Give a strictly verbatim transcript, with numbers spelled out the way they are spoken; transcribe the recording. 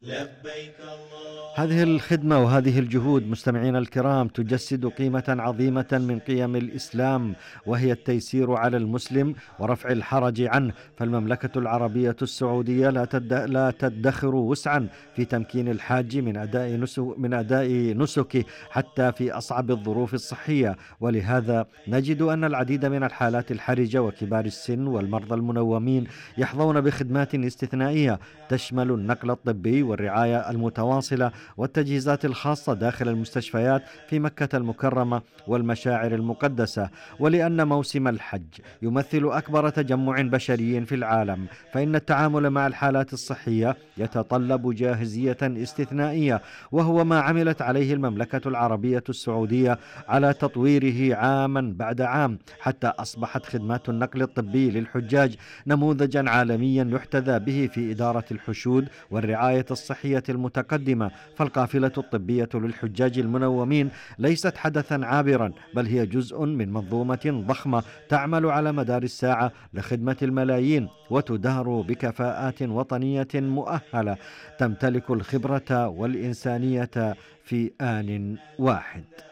لبيك الله. هذه الخدمة وهذه الجهود مستمعينا الكرام تجسد قيمة عظيمة من قيم الإسلام، وهي التيسير على المسلم ورفع الحرج عنه. فالمملكة العربية السعودية لا تد- لا تدخر وسعا في تمكين الحاج من أداء نسك من أداء نسكه حتى في أصعب الظروف الصحية. ولهذا نجد أن العديد من الحالات الحرجة وكبار السن والمرضى المنومين يحظون بخدمات استثنائية تشمل النقل الطبي والرعاية المتواصلة والتجهيزات الخاصة داخل المستشفيات في مكة المكرمة والمشاعر المقدسة. ولأن موسم الحج يمثل أكبر تجمع بشري في العالم، فإن التعامل مع الحالات الصحية يتطلب جاهزية استثنائية، وهو ما عملت عليه المملكة العربية السعودية على تطويره عاما بعد عام، حتى أصبحت خدمات النقل الطبي للحجاج نموذجا عالميا يحتذى به في إدارة الحشود والرعاية الصحية المتقدمة. فالقافلة الطبية للحجاج المنومين ليست حدثا عابرا، بل هي جزء من منظومة ضخمة تعمل على مدار الساعة لخدمة الملايين، وتدار بكفاءات وطنية مؤهلة تمتلك الخبرة والإنسانية في آن واحد.